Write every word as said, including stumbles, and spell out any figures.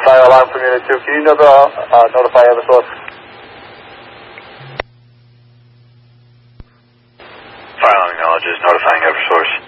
fire alarm from Unit two. Can you notify, uh, notify Eversource? Fire alarm acknowledges, notifying Eversource.